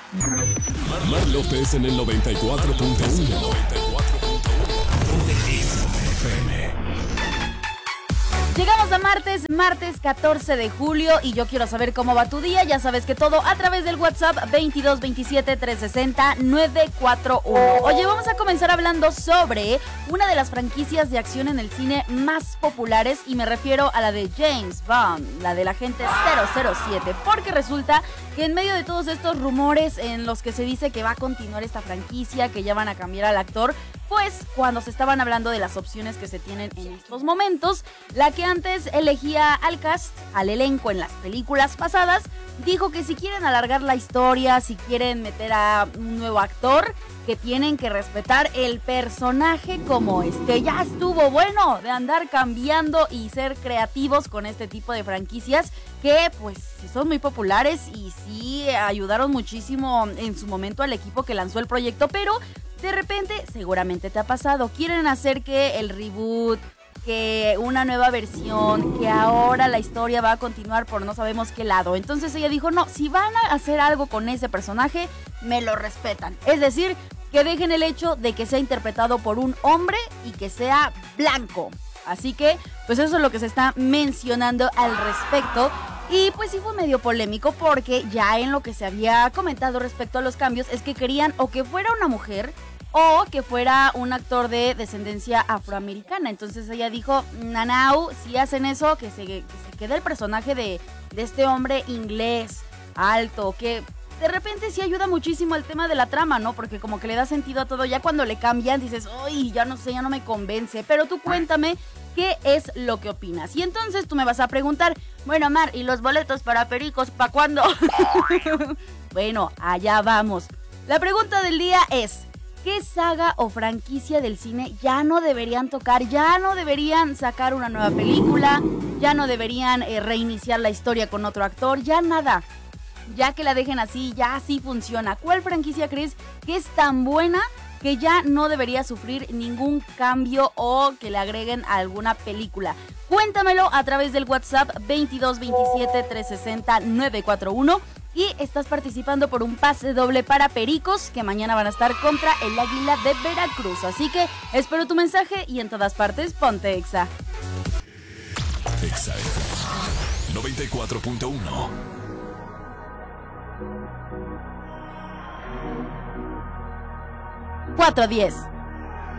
Mar López en el 94.1. Llegamos a martes 14 de julio y yo quiero saber cómo va tu día. Ya sabes que todo a través del WhatsApp 22 27 360 941. Oye, vamos a comenzar hablando sobre una de las franquicias de acción en el cine más populares y me refiero a la de James Bond, la del agente 007, porque resulta que en medio de todos estos rumores en los que se dice que va a continuar esta franquicia, que ya van a cambiar al actor, pues cuando se estaban hablando de las opciones que se tienen en estos momentos, la que antes elegía al cast, al elenco en las películas pasadas, dijo que si quieren alargar la historia, si quieren meter a un nuevo actor, que tienen que respetar el personaje como es, que ya estuvo bueno de andar cambiando y ser creativos con este tipo de franquicias que pues sí son muy populares y sí ayudaron muchísimo en su momento al equipo que lanzó el proyecto, pero de repente, seguramente te ha pasado, quieren hacer que el reboot, que una nueva versión, que ahora la historia va a continuar por no sabemos qué lado. Entonces ella dijo, no, si van a hacer algo con ese personaje, me lo respetan. Es decir, que dejen el hecho de que sea interpretado por un hombre y que sea blanco. Así que, pues eso es lo que se está mencionando al respecto. Y pues sí fue medio polémico porque ya en lo que se había comentado respecto a los cambios es que querían o que fuera una mujer o que fuera un actor de descendencia afroamericana. Entonces ella dijo, nanau, si hacen eso, que se quede el personaje de este hombre inglés, alto, que de repente sí ayuda muchísimo al tema de la trama, ¿no? Porque como que le da sentido a todo. Ya cuando le cambian dices, uy, ya no sé, ya no me convence. Pero tú cuéntame qué es lo que opinas. Y entonces tú me vas a preguntar, bueno, Mar, ¿y los boletos para Pericos para cuándo? Bueno, allá vamos. La pregunta del día es, ¿qué saga o franquicia del cine ya no deberían tocar? Ya no deberían sacar una nueva película, ya no deberían reiniciar la historia con otro actor, ya nada. Ya que la dejen así, ya así funciona. ¿Cuál franquicia crees que es tan buena que ya no debería sufrir ningún cambio o que le agreguen a alguna película? Cuéntamelo a través del WhatsApp 22 27 360 941 y estás participando por un pase doble para Pericos que mañana van a estar contra el Águila de Veracruz. Así que espero tu mensaje y en todas partes ponte Exa. Exa 94.1. 410.